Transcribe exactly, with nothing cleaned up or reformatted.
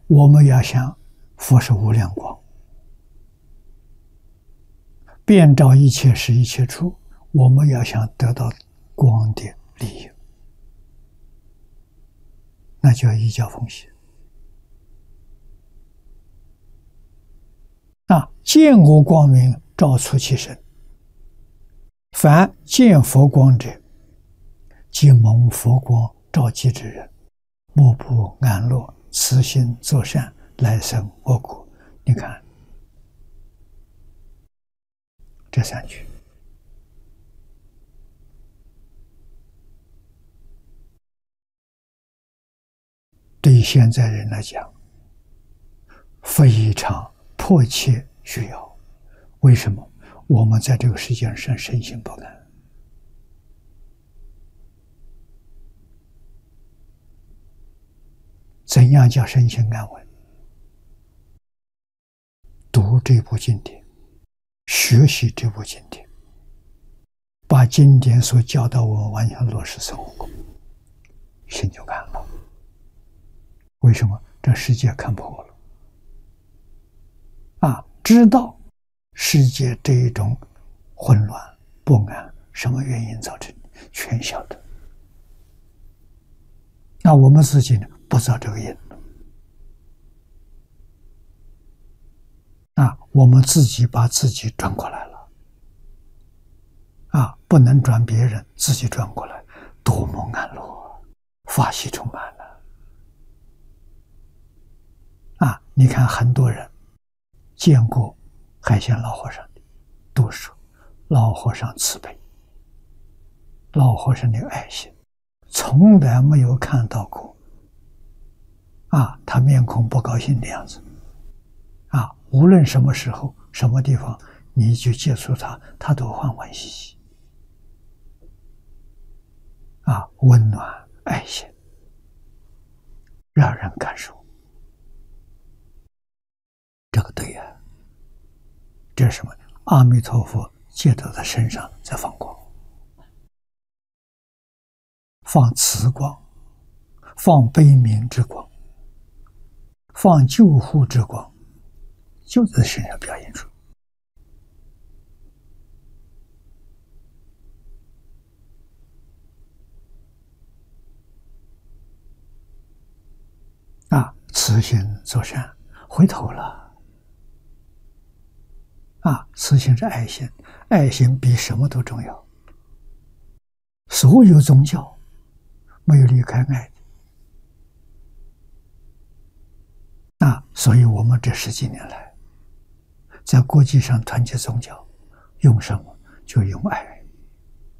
我们要想佛是无量光，遍照一切时一切处，我们要想得到光的利益，那就要依教奉行。啊，见我光明，照出其身。凡见佛光者，即蒙佛光照己之人，莫不安乐，慈心作善，来生我国。你看这三句，对于现在人来讲，非常迫切需要。为什么？我们在这个世界上身心不安，怎样叫身心安稳？读这部经典，学习这部经典，把经典所教导我们完全落实生活，心就安了。为什么？这世界看破了啊！知道世界这一种混乱不安什么原因造成的，全晓得。那我们自己呢，不知道这个因啊，我们自己把自己转过来了啊，不能转别人，自己转过来，多么安乐，法喜充满了啊！你看很多人见过海鲜老和尚的，都说老和尚慈悲，老和尚的爱心，从来没有看到过啊他面孔不高兴的样子啊！无论什么时候什么地方你去接触他，他都欢欢喜喜啊，温暖爱心，让人感受这个对呀。这是什么？阿弥陀佛借到他身上在放光，放慈光，放悲悯之光，放救护之光，就在身上表现出啊，慈心作善，回头了啊！慈心是爱心，爱心比什么都重要。所有宗教没有离开爱的啊！所以我们这十几年来，在国际上团结宗教，用什么？就用爱。